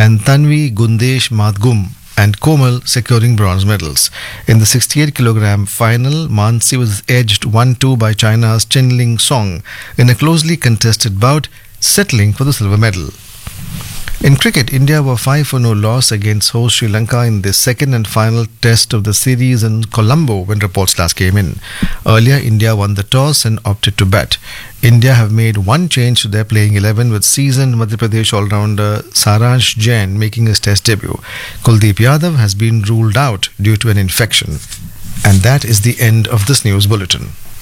and Tanvi Gundesh Madgum and Komal securing bronze medals. In the 68 kilogram final, Mansi was edged 1-2 by China's Chen Ling Song in a closely contested bout, settling for the silver medal. In cricket, India were 5-0 loss against host Sri Lanka in the second and final test of the series in Colombo when reports last came in. Earlier, India won the toss and opted to bat. India have made one change to their playing 11 with seasoned Madhya Pradesh all-rounder Saransh Jain making his test debut. Kuldeep Yadav has been ruled out due to an infection. And that is the end of this news bulletin.